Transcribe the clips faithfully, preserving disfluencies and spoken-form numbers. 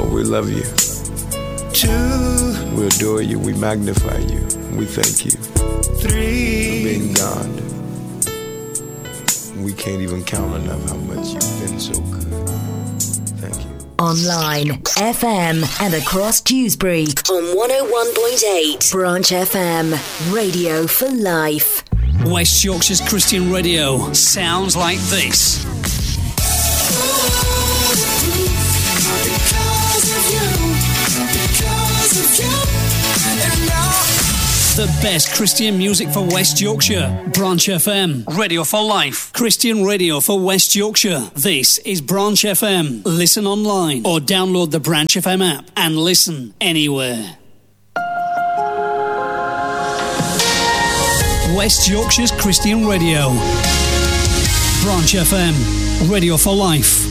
Lord, we love you. Two. We adore you. We magnify you. We thank you. Three. For being God. We can't even count enough how much you've been so good. Thank you. Online, F M, and across Dewsbury on one oh one point eight. Branch F M, radio for life. West Yorkshire's Christian radio sounds like this. The best Christian music for West Yorkshire. Branch F M. Radio for life. Christian radio for West Yorkshire. This is Branch F M. Listen online or download the Branch F M app and listen anywhere. West Yorkshire's Christian radio. Branch F M. Radio for life.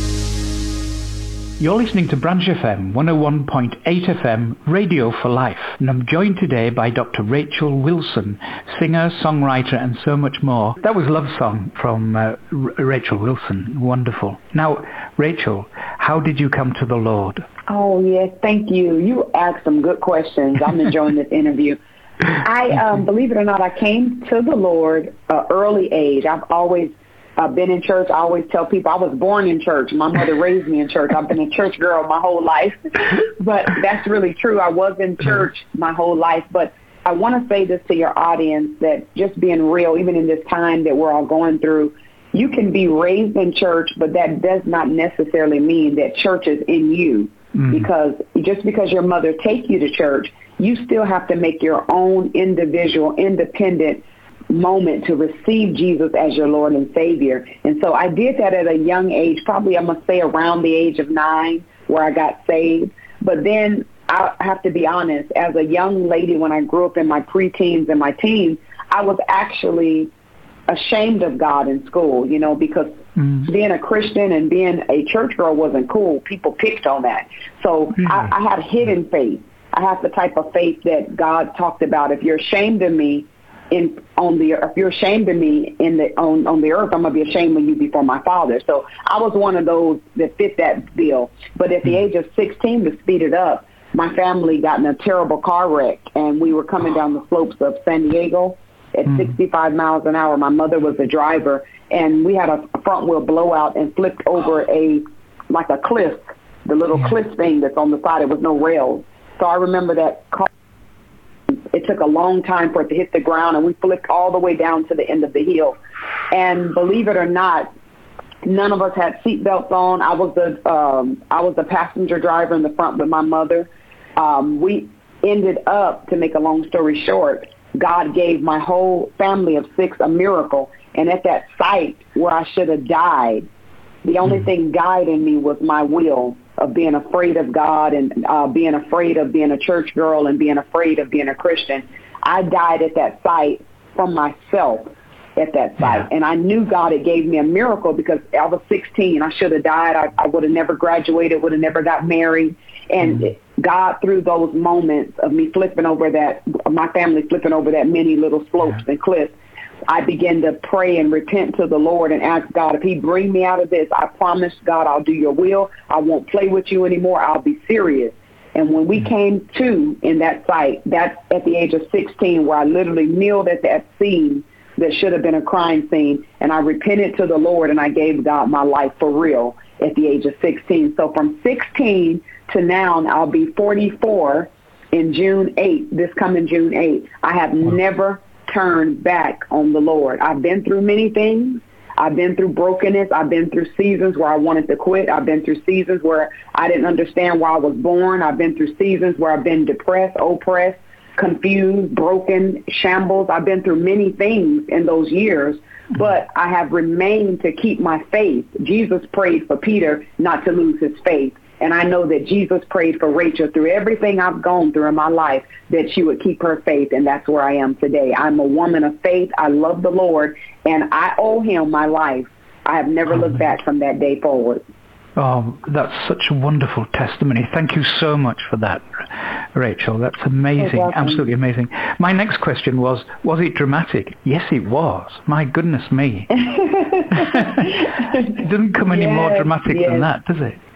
You're listening to Branch F M, one oh one point eight F M, Radio for Life. And I'm joined today by Doctor Rachel Wilson, singer, songwriter, and so much more. That was Love Song from uh, R- Rachel Wilson. Wonderful. Now, Rachel, how did you come to the Lord? Oh, yes, thank you. You asked some good questions. I'm enjoying this interview. I, um, believe it or not, I came to the Lord uh, early age. I've always I've been in church. I always tell people I was born in church. My mother raised me in church. I've been a church girl my whole life. But that's really true. I was in church my whole life. But I want to say this to your audience, that just being real, even in this time that we're all going through, you can be raised in church, but that does not necessarily mean that church is in you. Mm. Because just because your mother take you to church, you still have to make your own individual, independent moment to receive Jesus as your Lord and Savior. And so I did that at a young age, probably I must say around the age of nine, where I got saved. But then I have to be honest, as a young lady, when I grew up in my preteens and my teens, I was actually ashamed of God in school, you know, because mm. being a Christian and being a church girl wasn't cool. People picked on that. So mm. I, I had hidden faith. I have the type of faith that God talked about. If you're ashamed of me, In on the if you're ashamed of me in the on, on the earth, I'm gonna be ashamed of you before my Father. So I was one of those that fit that bill. But at the age of sixteen, to speed it up, my family got in a terrible car wreck, and we were coming down the slopes of San Diego at mm. sixty-five miles an hour. My mother was the driver, and we had a front wheel blowout and flipped over a like a cliff, the little yeah. cliff thing that's on the side. There was no rails. So I remember that car. It took a long time for it to hit the ground, and we flipped all the way down to the end of the hill. And believe it or not, none of us had seatbelts on. I was the um, I was the passenger driver in the front with my mother. Um, we ended up, to make a long story short, God gave my whole family of six a miracle. And at that site where I should have died, the only mm-hmm. thing guiding me was my will of being afraid of God and uh, being afraid of being a church girl and being afraid of being a Christian. I died at that site from myself at that site. Yeah. And I knew God had gave me a miracle because I was sixteen. I should have died. I, I would have never graduated, would have never got married. And mm-hmm. God, through those moments of me flipping over that, my family flipping over that many little slopes yeah. and cliffs, I began to pray and repent to the Lord and ask God, if he bring me out of this, I promise, God, I'll do your will. I won't play with you anymore. I'll be serious. And when we came to in that site, that's at the age of sixteen, where I literally kneeled at that scene that should have been a crime scene, and I repented to the Lord, and I gave God my life for real at the age of sixteen. So from sixteen to now, I'll be forty-four in June eighth, this coming June eighth. I have never turned back on the Lord. I've been through many things. I've been through brokenness. I've been through seasons where I wanted to quit. I've been through seasons where I didn't understand why I was born. I've been through seasons where I've been depressed, oppressed, confused, broken, shambles. I've been through many things in those years, but I have remained to keep my faith. Jesus prayed for Peter not to lose his faith. And I know that Jesus prayed for Rachel through everything I've gone through in my life, that she would keep her faith, and that's where I am today. I'm a woman of faith. I love the Lord, and I owe him my life. I have never looked back from that day forward. Oh, that's such a wonderful testimony. Thank you so much for that, Rachel. That's amazing, absolutely amazing. My next question was, was it dramatic? Yes, it was. My goodness me. It doesn't come any yes, more dramatic yes. than that, does it?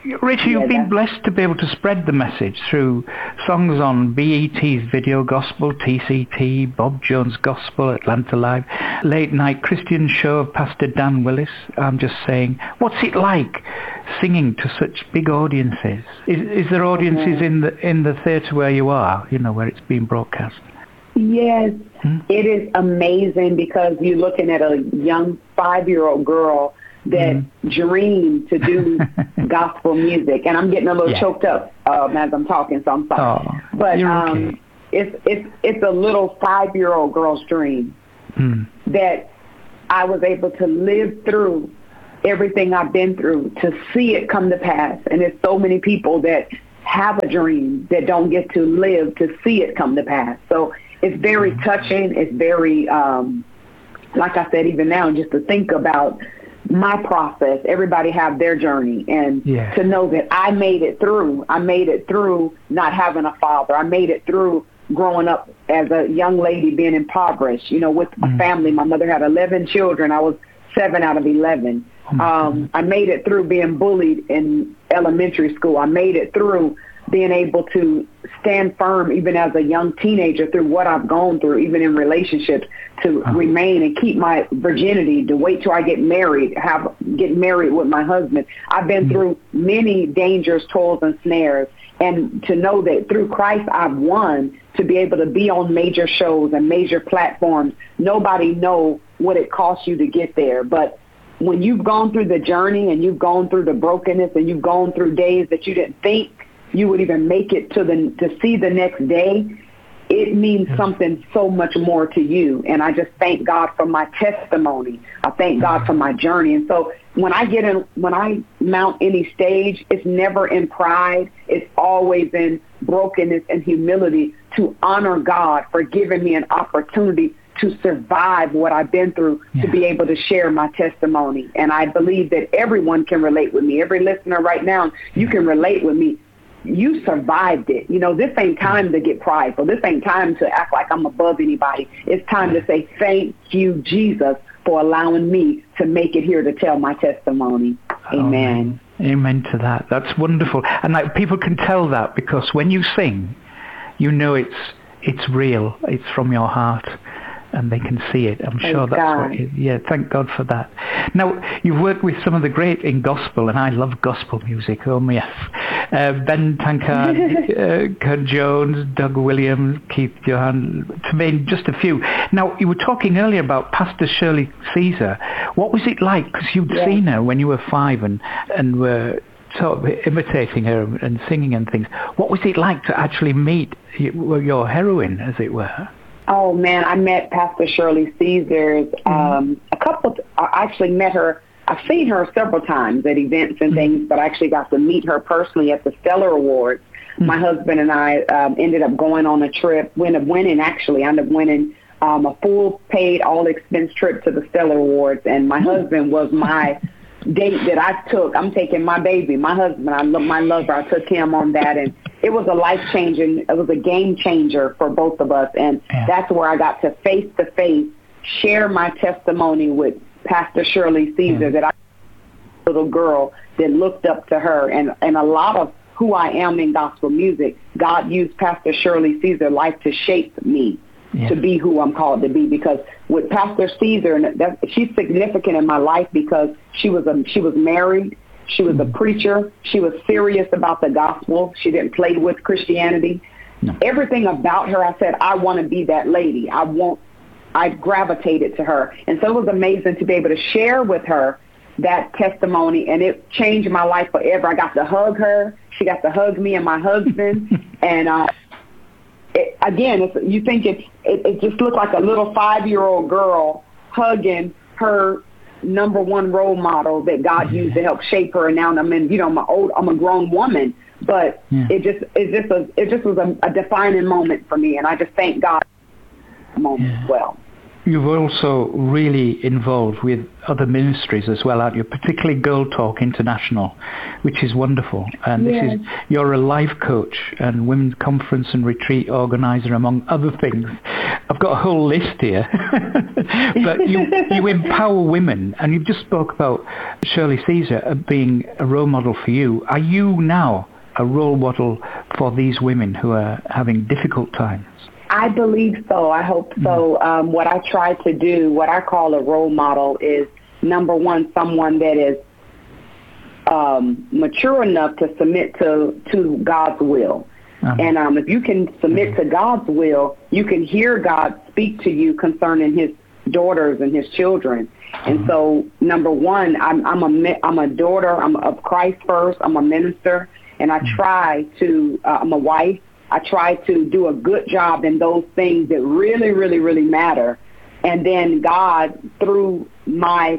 Rachel, you've yeah, been blessed to be able to spread the message through songs on B E T's Video Gospel, T C T, Bob Jones Gospel, Atlanta Live, Late Night Christian Show of Pastor Dan Willis. I'm just saying, what's it like singing to such big audiences? Is, is there audiences in the in the theatre where you are, you know, where it's being broadcast? Yes, hmm? It is amazing because you're looking at a young five-year-old girl that mm. dreamed to do gospel music, and I'm getting a little yeah. choked up um, as I'm talking, so I'm sorry. Oh, but you're um, okay. it's it's it's a little five-year-old girl's dream mm. that I was able to live through everything I've been through to see it come to pass. And there's so many people that have a dream that don't get to live to see it come to pass. So it's very mm. touching. It's very, um, like I said, even now, just to think about my process, everybody have their journey, and yeah. to know that I made it through. I made it through not having a father. I made it through growing up as a young lady, being impoverished, you know, with mm. a family. My mother had eleven children. I was seven out of eleven. Oh um, I made it through being bullied in elementary school. I made it through being able to stand firm even as a young teenager through what I've gone through, even in relationships, to uh-huh. remain and keep my virginity, to wait till I get married, have get married with my husband. I've been mm-hmm. through many dangers, toils, and snares, and to know that through Christ I've won, to be able to be on major shows and major platforms. Nobody know what it costs you to get there, but when you've gone through the journey and you've gone through the brokenness and you've gone through days that you didn't think you would even make it to the to see the next day, it means something so much more to you. And I just thank God for my testimony. I thank God for my journey. And so when I get in, when I mount any stage, it's never in pride. It's always in brokenness and humility to honor God for giving me an opportunity to survive what I've been through, yeah. to be able to share my testimony. And I believe that everyone can relate with me. Every listener right now, you can relate with me. You survived it. You know, this ain't time to get prideful. This ain't time to act like I'm above anybody. It's time to say thank you, Jesus, for allowing me to make it here to tell my testimony. Amen. Amen, Amen to that. That's wonderful. And like, people can tell that because when you sing, you know it's it's real. It's from your heart. And they can see it. I'm thank sure that's God. what it, yeah, thank God for that. Now, you've worked with some of the great in gospel, and I love gospel music, oh yes. Uh, Ben Tankard, uh, Kurt Jones, Doug Williams, Keith Johan, to name just a few. Now, you were talking earlier about Pastor Shirley Caesar. What was it like? Because you'd yeah. seen her when you were five and, and were sort of imitating her and singing and things. What was it like to actually meet your heroine, as it were? Oh, man, I met Pastor Shirley Caesar um, a couple, I actually met her, I've seen her several times at events and things, but I actually got to meet her personally at the Stellar Awards. Mm-hmm. My husband and I um, ended up going on a trip, ended up winning, actually, I ended up winning um, a full paid, all-expense trip to the Stellar Awards, and my mm-hmm. husband was my date that I took. I'm taking my baby, my husband, I love my lover, I took him on that, and it was a life-changing, it was a game changer for both of us. And yeah. that's where I got to face-to-face share my testimony with Pastor Shirley Caesar, yeah. that I was a little girl that looked up to her. And, and a lot of who I am in gospel music, God used Pastor Shirley Caesar's life to shape me yeah. to be who I'm called to be. Because with Pastor Caesar, and that, she's significant in my life because she was a, she was married. She was a preacher. She was serious about the gospel. She didn't play with Christianity. No. Everything about her, I said, I want to be that lady. I want, I gravitated to her. And so it was amazing to be able to share with her that testimony, and it changed my life forever. I got to hug her. She got to hug me and my husband. and uh, it, again, it's, you think it, it, it just looked like a little five-year-old girl hugging her number one role model that God yeah. used to help shape her. And now I'm in, you know, I'm a old, I'm a grown woman, but yeah. it just, it just was, it just was a, a defining moment for me. And I just thank God for that moment yeah. as well. you've also really involved with other ministries as well, aren't you? Particularly Girl Talk International, which is wonderful. And yes. this is you're a life coach and women's conference and retreat organizer, among other things. I've got a whole list here. But you you empower women, and you've just spoke about Shirley Caesar being a role model for you. Are you now a role model for these women who are having difficult times? I believe so. I hope so. Um, what I try to do, what I call a role model, is, number one, someone that is um, mature enough to submit to, to God's will. Uh-huh. And um, if you can submit to God's will, you can hear God speak to you concerning his daughters and his children. Uh-huh. And so, number one, I'm, I'm, a, I'm a daughter. I'm of Christ first. I'm a minister. And I try to, uh, I'm a wife. I try to do a good job in those things that really, really, really matter. And then God, through my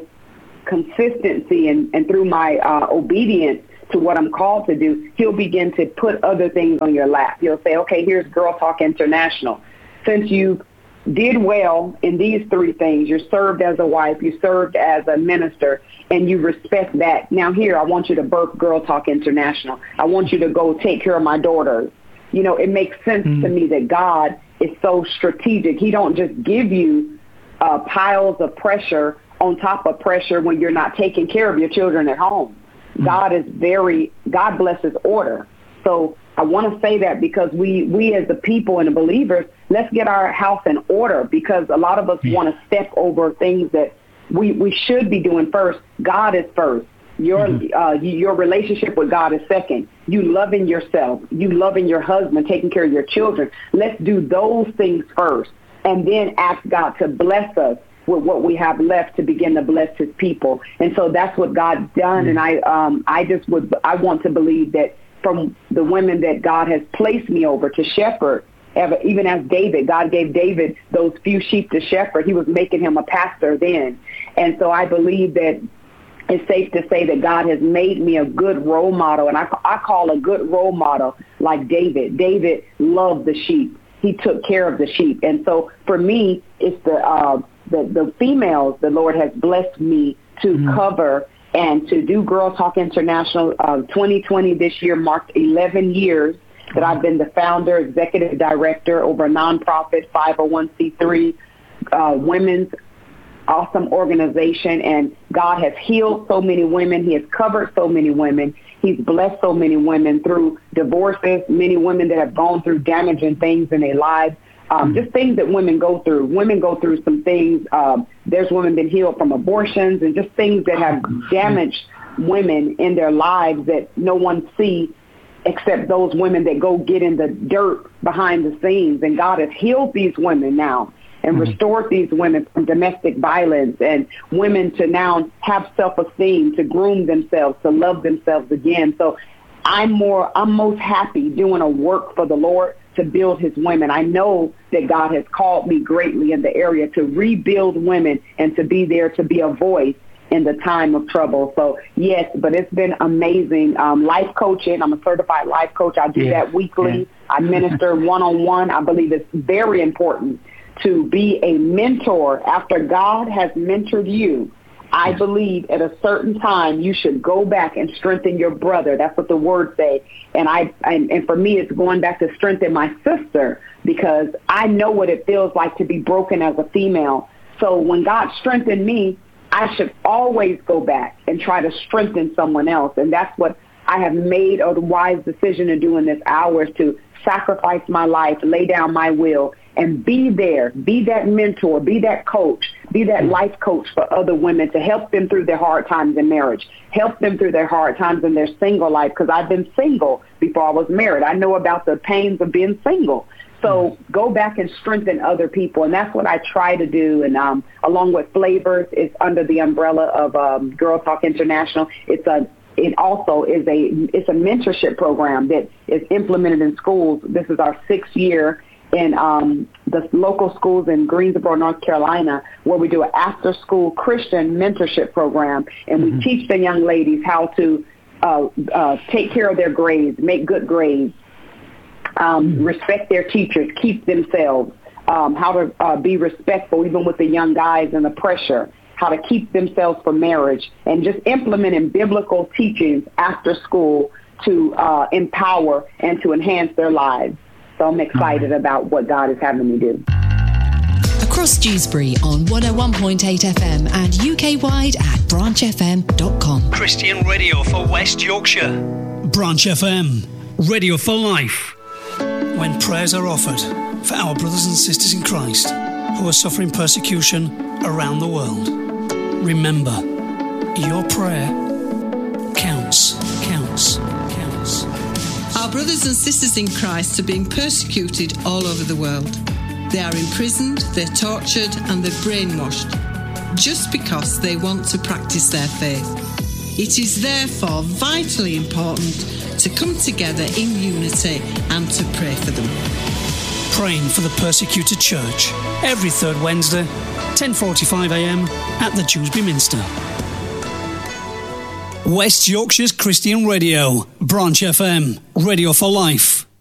consistency and, and through my uh, obedience to what I'm called to do, he'll begin to put other things on your lap. He'll say, okay, here's Girl Talk International. Since you did well in these three things, you served as a wife, you served as a minister, and you respect that. Now here, I want you to birth Girl Talk International. I want you to go take care of my daughters. You know, it makes sense mm-hmm. to me that God is so strategic. He don't just give you uh, piles of pressure on top of pressure when you're not taking care of your children at home. Mm-hmm. God is very, God blesses order. So I want to say that because we, we as the people and the believers, let's get our house in order, because a lot of us mm-hmm. want to step over things that we, we should be doing first. God is first. Your mm-hmm. uh, your relationship with God is second. You loving yourself, you loving your husband, taking care of your children. Let's do those things first, and then ask God to bless us with what we have left to begin to bless his people. And so that's what God's done. Mm-hmm. And I um I just would I want to believe that from the women that God has placed me over to shepherd, even as David, God gave David those few sheep to shepherd. He was making him a pastor then. And so I believe that it's safe to say that God has made me a good role model, and I, I call a good role model like David. David loved the sheep. He took care of the sheep. And so for me, it's the uh, the, the females the Lord has blessed me to mm-hmm. cover and to do Girl Talk International. Uh, twenty twenty this year marked eleven years that I've been the founder, executive director over a nonprofit five oh one c three uh, women's awesome organization, and God has healed so many women. He has covered so many women. He's blessed so many women through divorces, many women that have gone through damaging things in their lives, um, just things that women go through. Women go through some things. Um, there's women been healed from abortions and just things that have damaged women in their lives that no one sees except those women that go get in the dirt behind the scenes. And God has healed these women now and mm-hmm. restored these women from domestic violence, and women to now have self-esteem, to groom themselves, to love themselves again. So I'm more, I'm most happy doing a work for the Lord to build his women. I know that God has called me greatly in the area to rebuild women and to be there to be a voice in the time of trouble. So yes, but it's been amazing. Um, life coaching, I'm a certified life coach. I do yeah. that weekly. Yeah. I minister one-on-one. I believe it's very important to be a mentor. After God has mentored you, I believe at a certain time you should go back and strengthen your brother. That's what the word say. And I and, and for me, it's going back to strengthen my sister, because I know what it feels like to be broken as a female. So when God strengthened me, I should always go back and try to strengthen someone else. And that's what I have made a wise decision to do in this hour, is to sacrifice my life, lay down my will, and be there, be that mentor, be that coach, be that life coach for other women, to help them through their hard times in marriage, help them through their hard times in their single life, because I've been single before I was married. I know about the pains of being single. So go back and strengthen other people, and that's what I try to do. And um, along with Flavors, it's under the umbrella of um, Girl Talk International. It's a It also is a it's a mentorship program that is implemented in schools. This is our sixth year in um, the local schools in Greensboro, North Carolina, where we do an after-school Christian mentorship program, and mm-hmm. we teach the young ladies how to uh, uh, take care of their grades, make good grades, um, mm-hmm. respect their teachers, keep themselves, um, how to uh, be respectful even with the young guys and the pressure, how to keep themselves for marriage, and just implementing biblical teachings after school to uh, empower and to enhance their lives. So I'm excited mm-hmm. about what God is having me do. Across Dewsbury on one oh one point eight F M and U K-wide at branch f m dot com. Christian radio for West Yorkshire. Branch F M, radio for life. When prayers are offered for our brothers and sisters in Christ who are suffering persecution around the world, remember, your prayer counts, counts, counts. Our brothers and sisters in Christ are being persecuted all over the world. They are imprisoned, they're tortured, and they're brainwashed just because they want to practice their faith. It is therefore vitally important to come together in unity and to pray for them. Praying for the persecuted church every third Wednesday, ten forty-five a m at the Dewsbury Minster. West Yorkshire's Christian Radio, Branch F M, radio for life.